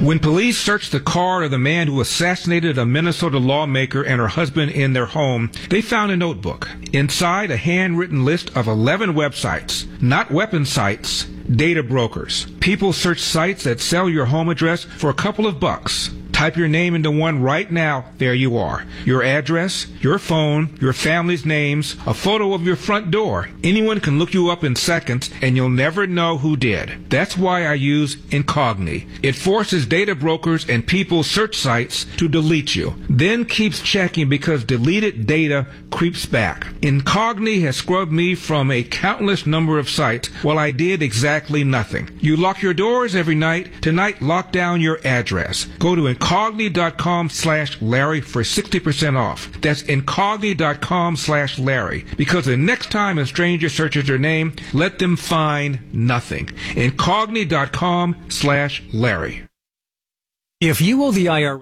When police searched the car of the man who assassinated a Minnesota lawmaker and her husband in their home, they found a notebook. Inside, a handwritten list of 11 websites, not weapon sites, data brokers. People search sites that sell your home address for a couple of bucks. Type your name into one right now. There you are. Your address, your phone, your family's names, a photo of your front door. Anyone can look you up in seconds, and you'll never know who did. That's why I use Incogni. It forces data brokers and people's search sites to delete you, then keeps checking because deleted data creeps back. Incogni has scrubbed me from a countless number of sites while I did exactly nothing. You lock your doors every night. Tonight, lock down your address. Go to Incogni.com/Larry for 60% off. That's Incogni.com/Larry. Because the next time a stranger searches your name, let them find nothing. Incogni.com/Larry. If you owe the IRS...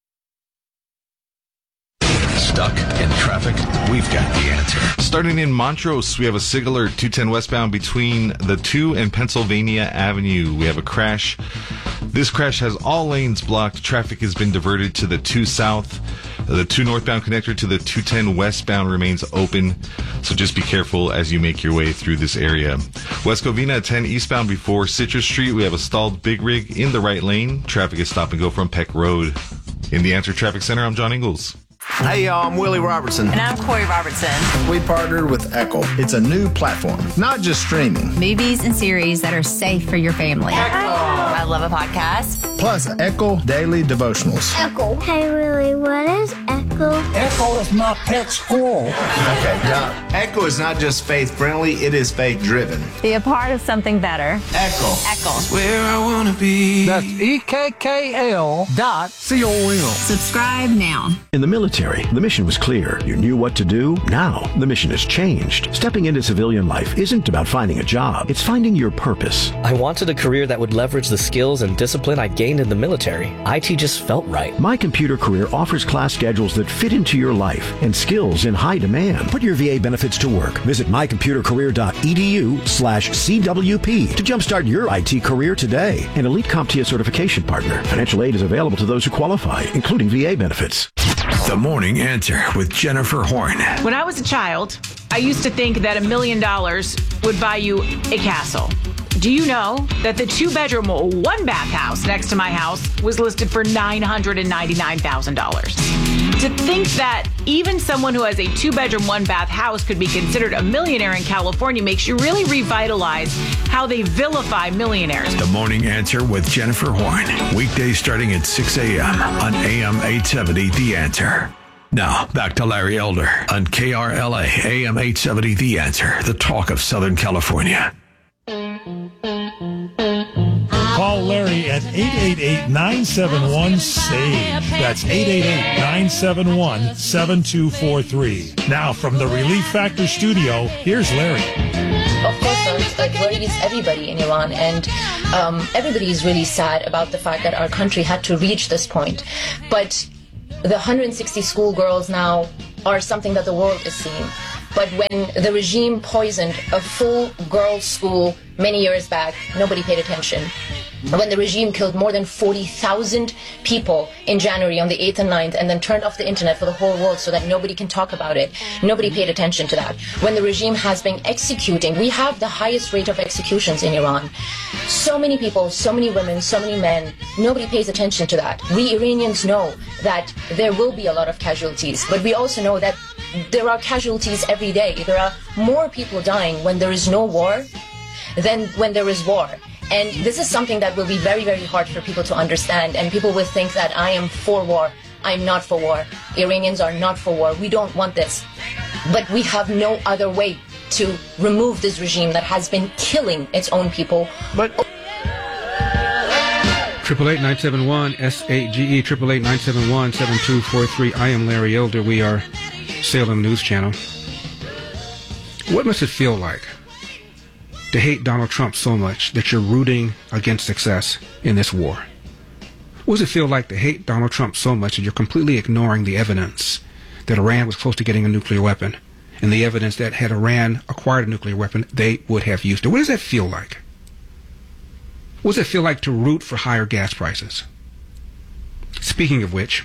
Stuck in traffic? We've got the answer. Starting in Montrose, we have a Sigler 210 westbound between the 2 and Pennsylvania Avenue. We have a crash. This crash has all lanes blocked. Traffic has been diverted to the 2 south. The 2 northbound connector to the 210 westbound remains open, so just be careful as you make your way through this area. West Covina 10 eastbound before Citrus Street, we have a stalled big rig in the right lane. Traffic is stop and go from Peck Road. In the Answer Traffic Center, I'm John Ingalls. Hey, y'all, I'm Willie Robertson. And I'm Corey Robertson. We partnered with Echo. It's a new platform, not just streaming. Movies and series that are safe for your family. Echo. I love a podcast. Plus, Echo Daily Devotionals. Echo. Hey, Willie, what is Echo? Echo is my pet squirrel. Okay, now, Echo is not just faith-friendly, it is faith-driven. Be a part of something better. Echo. Echo. Where I want to be. That's EKKL.com. Subscribe now. In the military, the mission was clear. You knew what to do. Now, the mission has changed. Stepping into civilian life isn't about finding a job. It's finding your purpose. I wanted a career that would leverage the skills and discipline I gained in the military. IT just felt right. My Computer Career offers class schedules that fit into your life and skills in high demand. Put your VA benefits to work. Visit mycomputercareer.edu/CWP to jumpstart your IT career today. An Elite CompTIA certification partner. Financial aid is available to those who qualify, including VA benefits. The Morning Answer with Jennifer Horn. When I was a child, I used to think that $1 million would buy you a castle. Do you know that the 2-bedroom, 1-bath house next to my house was listed for $999,000? To think that even someone who has a 2-bedroom, 1-bath house could be considered a millionaire in California makes you really revitalize how they vilify millionaires. The Morning Answer with Jennifer Horn. Weekdays starting at 6 a.m. on AM 870 The Answer. Now, back to Larry Elder on KRLA AM 870 The Answer, the talk of Southern California. Call Larry at 888-971-SAVE. That's 888-971-7243. Now, from the Relief Factor studio, here's Larry. Of course, it worries everybody in Iran, and everybody is really sad about the fact that our country had to reach this point. But the 160 schoolgirls now are something that the world is seeing. But when the regime poisoned a full girls' school many years back, nobody paid attention. When the regime killed more than 40,000 people in January on the 8th and 9th and then turned off the internet for the whole world so that nobody can talk about it, nobody paid attention to that. When the regime has been executing, we have the highest rate of executions in Iran. So many people, so many women, so many men, nobody pays attention to that. We Iranians know that there will be a lot of casualties, but we also know that there are casualties every day. There are more people dying when there is no war than when there is war. And this is something that will be very, very hard for people to understand. And people will think that I am for war. I'm not for war. Iranians are not for war. We don't want this. But we have no other way to remove this regime that has been killing its own people. But 888-971-SAGE, 888-971-7243. I am Larry Elder. We are Salem News Channel. What must it feel like to hate Donald Trump so much that you're rooting against success in this war? What does it feel like to hate Donald Trump so much that you're completely ignoring the evidence that Iran was close to getting a nuclear weapon and the evidence that had Iran acquired a nuclear weapon, they would have used it? What does that feel like? What does it feel like to root for higher gas prices? Speaking of which,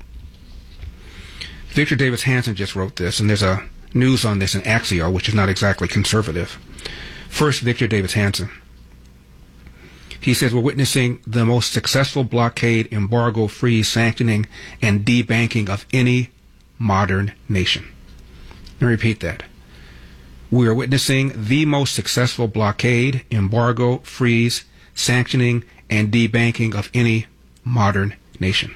Victor Davis Hanson just wrote this, and there's a news on this in Axios, which is not exactly conservative. First, Victor Davis Hanson. He says, we're witnessing the most successful blockade, embargo, freeze, sanctioning, and debanking of any modern nation. Let me repeat that. We are witnessing the most successful blockade, embargo, freeze, sanctioning, and debanking of any modern nation.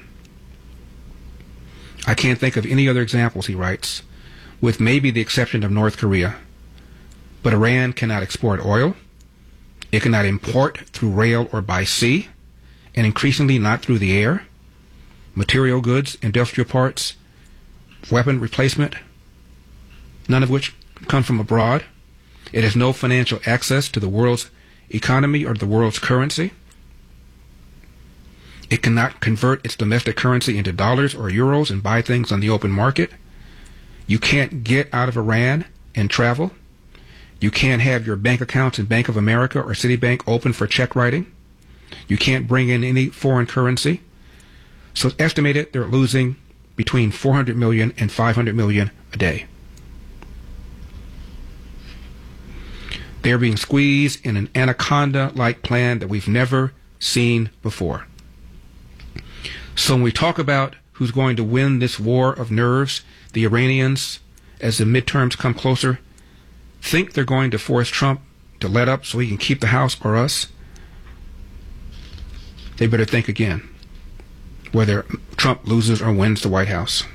I can't think of any other examples, he writes, with maybe the exception of North Korea. But Iran cannot export oil. It cannot import through rail or by sea, and increasingly not through the air. Material goods, industrial parts, weapon replacement, none of which come from abroad. It has no financial access to the world's economy or the world's currency. It cannot convert its domestic currency into dollars or euros and buy things on the open market. You can't get out of Iran and travel. You can't have your bank accounts in Bank of America or Citibank open for check writing. You can't bring in any foreign currency. So it's estimated they're losing between 400 million and 500 million a day. They're being squeezed in an anaconda-like plan that we've never seen before. So when we talk about who's going to win this war of nerves, the Iranians, as the midterms come closer, think they're going to force Trump to let up so he can keep the House or us, they better think again whether Trump loses or wins the White House.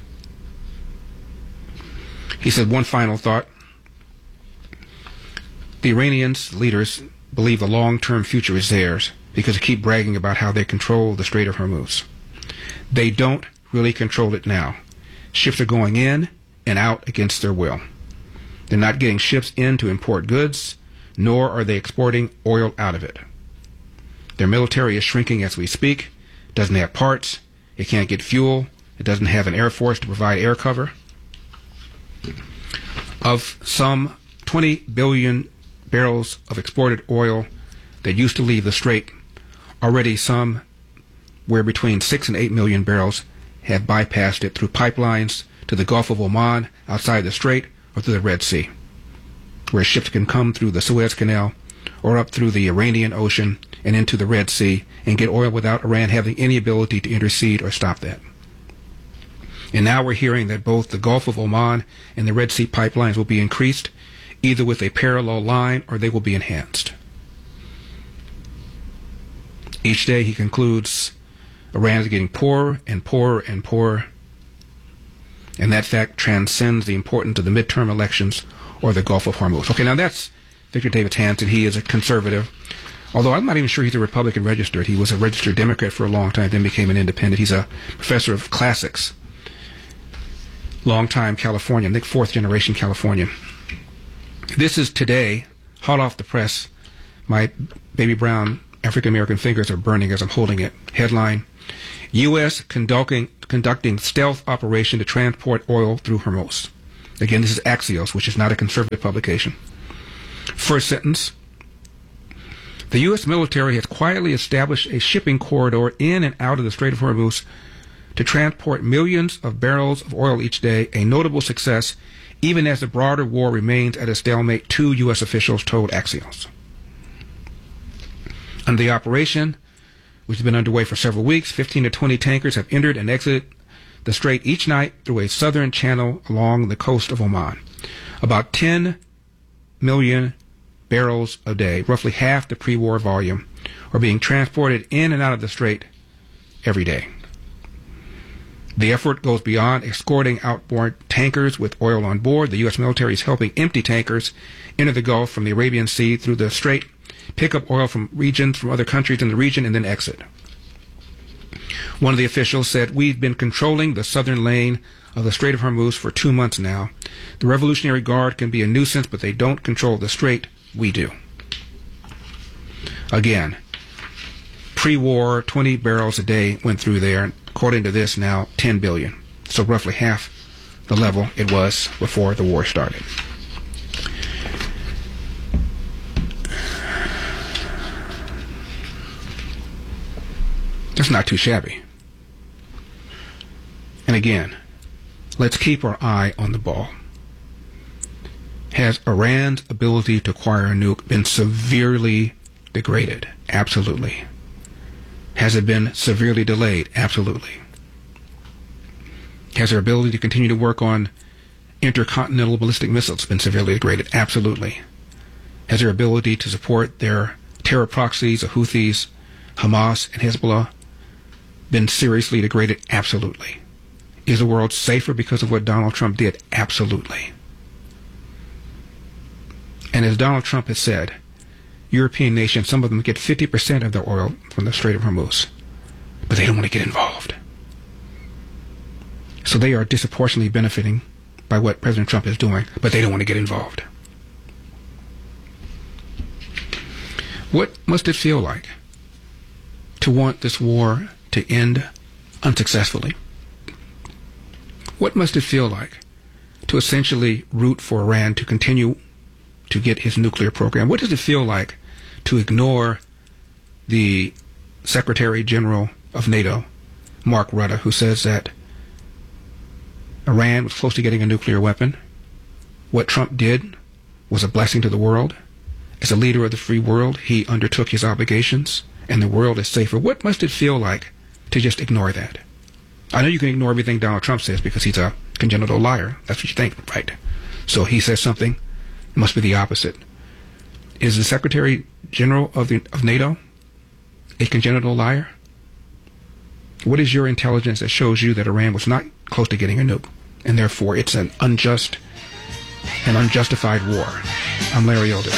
He said one final thought. The Iranians, leaders, believe the long-term future is theirs because they keep bragging about how they control the Strait of Hormuz. They don't really control it now. Ships are going in and out against their will. They're not getting ships in to import goods, nor are they exporting oil out of it. Their military is shrinking as we speak, doesn't have parts, it can't get fuel, it doesn't have an air force to provide air cover. Of some 20 billion barrels of exported oil that used to leave the Strait, already somewhere between 6 and 8 million barrels have bypassed it through pipelines to the Gulf of Oman outside the Strait or through the Red Sea, where ships can come through the Suez Canal or up through the Iranian Ocean and into the Red Sea and get oil without Iran having any ability to intercede or stop that. And now we're hearing that both the Gulf of Oman and the Red Sea pipelines will be increased, either with a parallel line or they will be enhanced. Each day, he concludes, Iran is getting poorer and poorer and poorer, and that fact transcends the importance of the midterm elections or the Gulf of Hormuz. Okay, now that's Victor Davis Hanson. He is a conservative, although I'm not even sure he's a Republican registered. He was a registered Democrat for a long time, then became an independent. He's a professor of classics, long-time Californian, I think fourth-generation Californian. This is today, hot off the press. My baby brown African-American fingers are burning as I'm holding it. Headline, U.S. conducting stealth operation to transport oil through Hormuz. Again, this is Axios, which is not a conservative publication. First sentence, the U.S. military has quietly established a shipping corridor in and out of the Strait of Hormuz to transport millions of barrels of oil each day, a notable success, even as the broader war remains at a stalemate, 2 U.S. officials told Axios. Under the operation, which has been underway for several weeks, 15 to 20 tankers have entered and exited the strait each night through a southern channel along the coast of Oman. About 10 million barrels a day, roughly half the pre-war volume, are being transported in and out of the strait every day. The effort goes beyond escorting outboard tankers with oil on board. The U.S. military is helping empty tankers enter the Gulf from the Arabian Sea through the strait, pick up oil from other countries in the region, and then exit. One of the officials said, we've been controlling the southern lane of the Strait of Hormuz for 2 months now. The Revolutionary Guard can be a nuisance, but they don't control the strait. We do. Again, pre-war, 20 barrels a day went through there. According to this, now 10 billion. So roughly half the level it was before the war started. That's not too shabby. And again, let's keep our eye on the ball. Has Iran's ability to acquire a nuke been severely degraded? Absolutely. Has it been severely delayed? Absolutely. Has their ability to continue to work on intercontinental ballistic missiles been severely degraded? Absolutely. Has their ability to support their terror proxies, the Houthis, Hamas, and Hezbollah, been seriously degraded? Absolutely. Is the world safer because of what Donald Trump did? Absolutely. And as Donald Trump has said, European nations, some of them get 50% of their oil from the Strait of Hormuz, but they don't want to get involved. So they are disproportionately benefiting by what President Trump is doing, but they don't want to get involved. What must it feel like to want this war to end unsuccessfully? What must it feel like to essentially root for Iran to continue to get his nuclear program? What does it feel like to ignore the Secretary General of NATO, Mark Rutte, who says that Iran was close to getting a nuclear weapon? What Trump did was a blessing to the world. As a leader of the free world, he undertook his obligations, and the world is safer. What must it feel like to just ignore that? I know you can ignore everything Donald Trump says because he's a congenital liar. That's what you think, right? So he says something, it must be the opposite. Is the Secretary General of NATO a congenital liar? What is your intelligence that shows you that Iran was not close to getting a nuke, and therefore it's an unjust and unjustified war? I'm Larry Elder.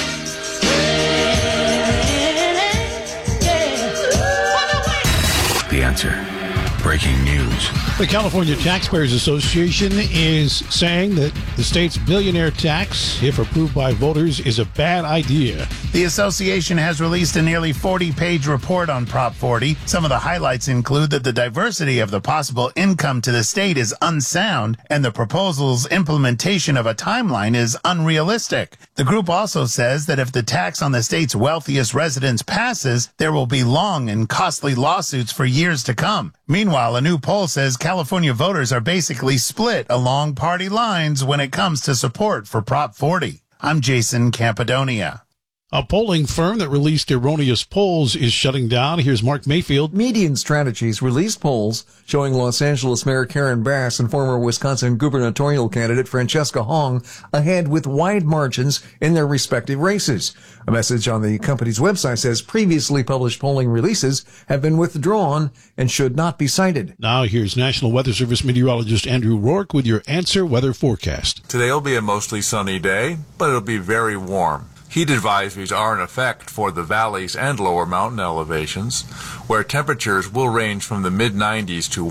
The Answer. Breaking news. The California Taxpayers Association is saying that the state's billionaire tax, if approved by voters, is a bad idea. The association has released a nearly 40-page report on Prop 40. Some of the highlights include that the diversity of the possible income to the state is unsound, and the proposal's implementation of a timeline is unrealistic. The group also says that if the tax on the state's wealthiest residents passes, there will be long and costly lawsuits for years to come. Meanwhile, a new poll says California voters are basically split along party lines when it comes to support for Prop 40. I'm Jason Campadonia. A polling firm that released erroneous polls is shutting down. Here's Mark Mayfield. Median Strategies released polls showing Los Angeles Mayor Karen Bass and former Wisconsin gubernatorial candidate Francesca Hong ahead with wide margins in their respective races. A message on the company's website says previously published polling releases have been withdrawn and should not be cited. Now here's National Weather Service meteorologist Andrew Rourke with your Answer Weather forecast. Today will be a mostly sunny day, but it'll be very warm. Heat advisories are in effect for the valleys and lower mountain elevations, where temperatures will range from the mid-90s to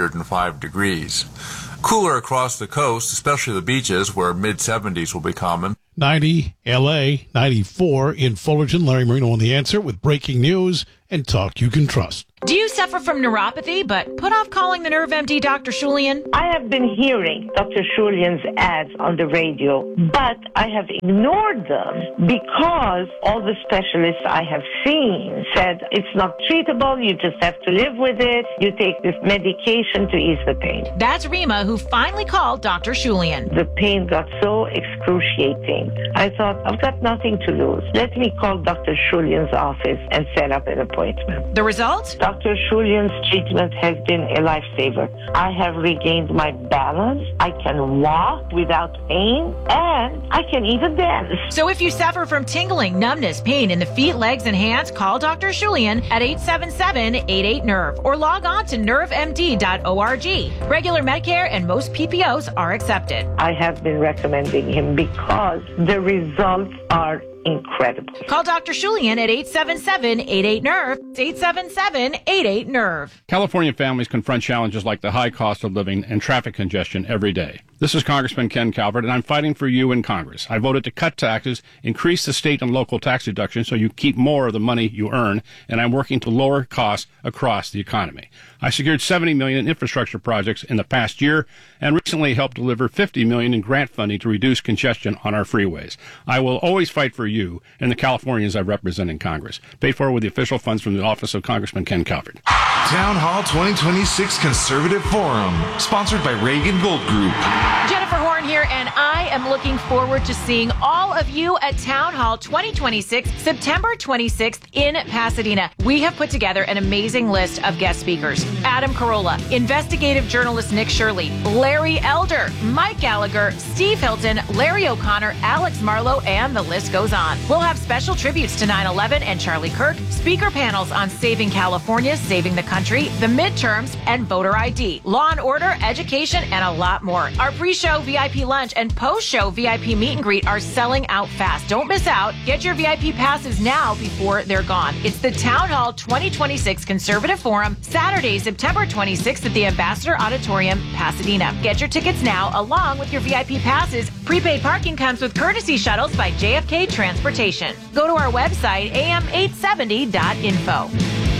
105 degrees. Cooler across the coast, especially the beaches, where mid-70s will be common. 90, L.A., 94 in Fullerton. Larry Marino on The Answer with breaking news and talk you can trust. Do you suffer from neuropathy but put off calling the Nerve MD Dr. Shulian? I have been hearing Dr. Shulian's ads on the radio, but I have ignored them because all the specialists I have seen said it's not treatable, you just have to live with it, you take this medication to ease the pain. That's Rima, who finally called Dr. Shulian. The pain got so excruciating. I thought, I've got nothing to lose. Let me call Dr. Shulian's office and set up an appointment. The result? Dr. Shulian's treatment has been a lifesaver. I have regained my balance. I can walk without pain, and I can even dance. So if you suffer from tingling, numbness, pain in the feet, legs, and hands, call Dr. Shulian at 877-88-NERVE or log on to nervemd.org. Regular Medicare and most PPOs are accepted. I have been recommending him because the results are incredible. Call Dr. Shulian at 877-88-NERVE. 877-88-NERVE. California families confront challenges like the high cost of living and traffic congestion every day. This is Congressman Ken Calvert, and I'm fighting for you in Congress. I voted to cut taxes, increase the state and local tax deductions so you keep more of the money you earn, and I'm working to lower costs across the economy. I secured $70 million in infrastructure projects in the past year and recently helped deliver $50 million in grant funding to reduce congestion on our freeways. I will always fight for you and the Californians I represent in Congress. Paid for with the official funds from the office of Congressman Ken Calvert. Town Hall 2026 Conservative Forum, sponsored by Reagan Gold Group. Jennifer Horn here, and I am looking forward to seeing all of you at Town Hall 2026, September 26th in Pasadena. We have put together an amazing list of guest speakers. Adam Carolla, investigative journalist Nick Shirley, Larry Elder, Mike Gallagher, Steve Hilton, Larry O'Connor, Alex Marlowe, and the list goes on. We'll have special tributes to 9/11 and Charlie Kirk, speaker panels on saving California, saving the country, the midterms, and voter ID, law and order, education, and a lot more. Our pre-show VIP lunch and post-show VIP meet and greet are selling out fast. Don't miss out. Get your VIP passes now before they're gone. It's the Town Hall 2026 Conservative Forum, Saturday, September 26th at the Ambassador Auditorium, Pasadena. Get your tickets now along with your VIP passes. Prepaid parking comes with courtesy shuttles by JFK Transportation. Go to our website, am870.info.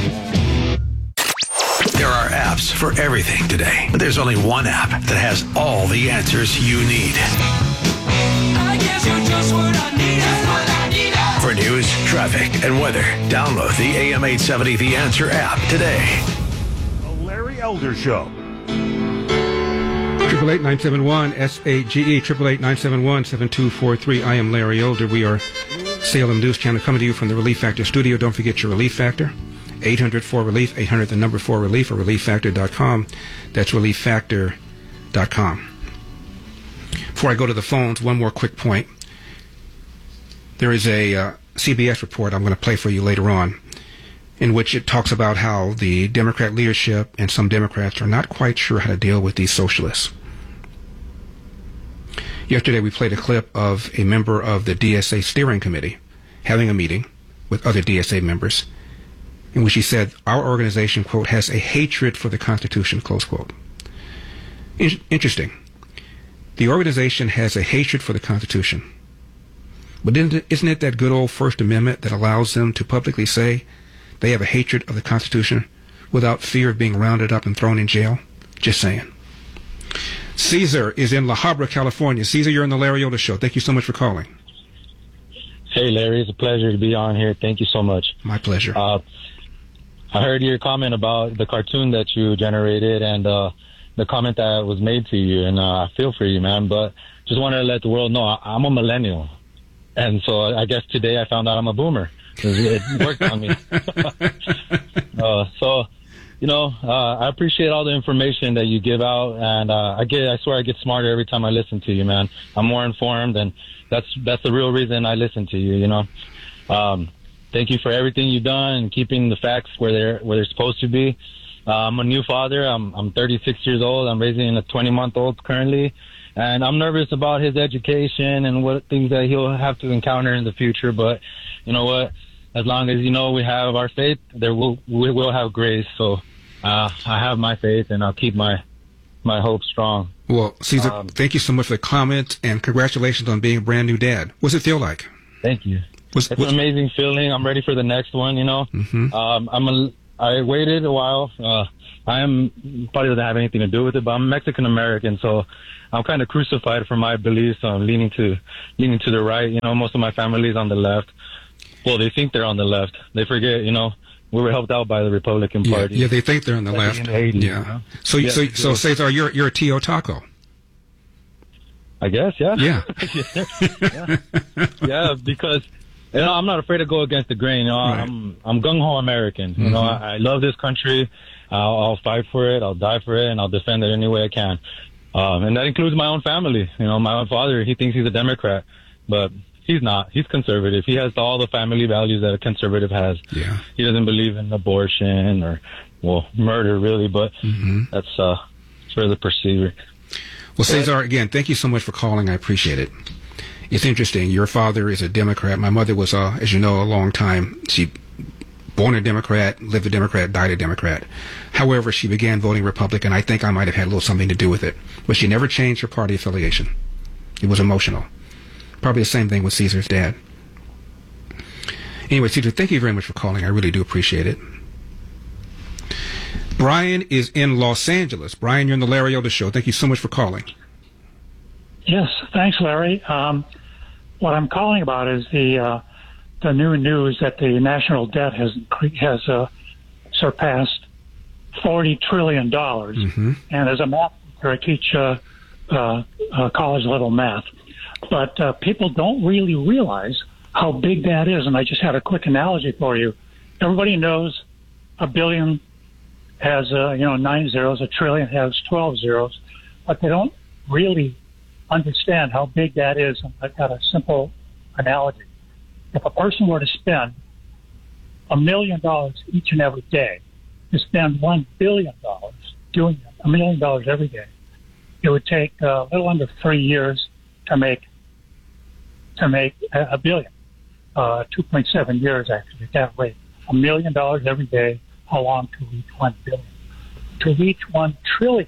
There are apps for everything today, but there's only one app that has all the answers you need. I guess you're just what I need. For news, traffic, and weather, download the AM870 The Answer app today. The Larry Elder Show. 888-971-SAGE, 888-971-7243. I am Larry Elder. We are Salem News Channel coming to you from the Relief Factor studio. Don't forget your Relief Factor. 800-4RELIEF, 800-4RELIEF, or ReliefFactor.com. That's ReliefFactor.com. Before I go to the phones, one more quick point. There is a CBS report I'm going to play for you later on, in which it talks about how the Democrat leadership and some Democrats are not quite sure how to deal with these socialists. Yesterday we played a clip of a member of the DSA steering committee having a meeting with other DSA members, in which he said, our organization, quote, has a hatred for the Constitution, close quote. Interesting. The organization has a hatred for the Constitution. But isn't it that good old First Amendment that allows them to publicly say they have a hatred of the Constitution without fear of being rounded up and thrown in jail? Just saying. Caesar is in La Habra, California. Caesar, you're on the Larry Elder Show. Thank you so much for calling. Hey, Larry. It's a pleasure to be on here. Thank you so much. My pleasure. I heard your comment about the cartoon that you generated and the comment that was made to you, and I feel for you, man. But just wanted to let the world know I'm a millennial. And so I guess today I found out I'm a boomer. It worked on me. I appreciate all the information that you give out, and I swear I get smarter every time I listen to you, man. I'm more informed, and that's the real reason I listen to you. Thank you for everything you've done and keeping the facts where they're supposed to be. I'm a new father. I'm 36 years old. I'm raising a 20-month-old currently, and I'm nervous about his education and what things that he'll have to encounter in the future. But you know what? As long as we have our faith, we will have grace. So I have my faith, and I'll keep my hope strong. Well, Caesar, thank you so much for the comment, and congratulations on being a brand new dad. What's it feel like? Thank you. It's an amazing feeling. I'm ready for the next one. Mm-hmm. I waited a while. I am probably doesn't have anything to do with it, but I'm Mexican American, so I'm kind of crucified for my beliefs. I'm leaning to the right. Most of my family is on the left. Well, they think they're on the left. They forget. We were helped out by the Republican Party. Yeah, they think they're on the left. In the 80s, yeah. So Cesar, you're a Tio Taco. I guess, yeah. Yeah. Yeah, because I'm not afraid to go against the grain. Right. I'm gung ho American. Mm-hmm. I love this country. I'll fight for it. I'll die for it, and I'll defend it any way I can. And that includes my own family. My own father. He thinks he's a Democrat, but he's not. He's conservative. He has all the family values that a conservative has. Yeah. He doesn't believe in abortion or murder really, but that's further perceived. Well, Cesar, again, thank you so much for calling. I appreciate it. It's interesting. Your father is a Democrat. My mother was, as you know, a long time. She born a Democrat, lived a Democrat, died a Democrat. However, she began voting Republican. I think I might have had a little something to do with it. But she never changed her party affiliation. It was emotional. Probably the same thing with Caesar's dad. Anyway, Caesar, thank you very much for calling. I really do appreciate it. Brian is in Los Angeles. Brian, you're on the Larry Elder Show. Thank you so much for calling. Yes, thanks, Larry. What I'm calling about is the new news that the national debt has surpassed $40 trillion. Mm-hmm. And as a math teacher, I teach college level math. But people don't really realize how big that is. And I just had a quick analogy for you. Everybody knows a billion has 9 zeros, a trillion has 12 zeros, but they don't really understand how big that is. And I've got a simple analogy. If a person were to spend $1 million each and every day, to spend $1 billion doing it, $1 million every day, it would take a little under 3 years to make a billion. 2.7 years actually at that rate. $1 million every day. How long to reach 1 billion? To reach 1 trillion.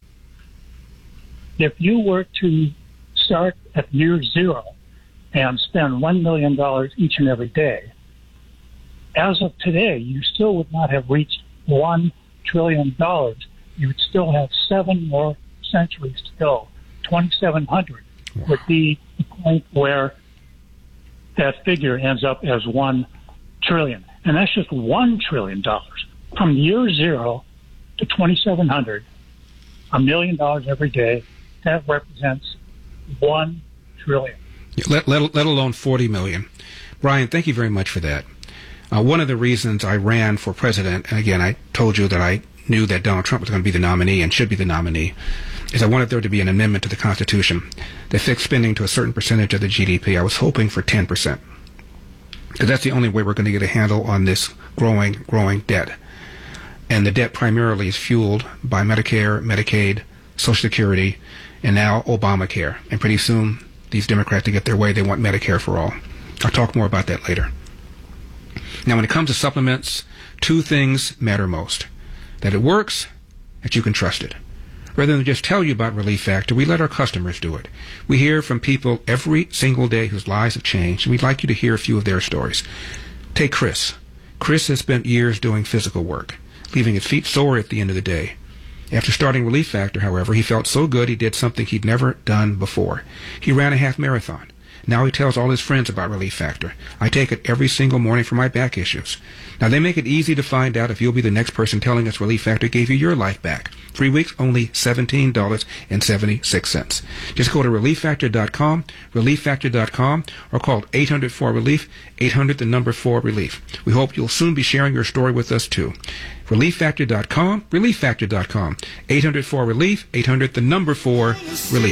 If you were to start at year zero and spend $1 million each and every day, as of today, you still would not have reached $1 trillion. You would still have 7 more centuries to go. 2700 would be the point where that figure ends up as 1 trillion. And that's just $1 trillion. From year zero to 2700, $1 million every day, that represents 1 trillion. Let alone 40 million. Brian, thank you very much for that. One of the reasons I ran for president, and again, I told you that I knew that Donald Trump was going to be the nominee and should be the nominee, is I wanted there to be an amendment to the Constitution that fixed spending to a certain percentage of the GDP. I was hoping for 10%. Because that's the only way we're going to get a handle on this growing debt. And the debt primarily is fueled by Medicare, Medicaid, Social Security, and now Obamacare. And pretty soon, these Democrats, to get their way, they want Medicare for all. I'll talk more about that later. Now, when it comes to supplements, 2 things matter most. That it works, that you can trust it. Rather than just tell you about Relief Factor, we let our customers do it. We hear from people every single day whose lives have changed, and we'd like you to hear a few of their stories. Take Chris. Chris has spent years doing physical work, leaving his feet sore at the end of the day. After starting Relief Factor, however, he felt so good he did something he'd never done before. He ran a half marathon. Now he tells all his friends about Relief Factor. I take it every single morning for my back issues. Now they make it easy to find out if you'll be the next person telling us Relief Factor gave you your life back. 3 weeks, only $17.76. Just go to ReliefFactor.com, ReliefFactor.com, or call 800-4RELIEF, 800-4RELIEF. We hope you'll soon be sharing your story with us too. ReliefFactor.com, ReliefFactor.com, 800-4RELIEF, 800-4RELIEF.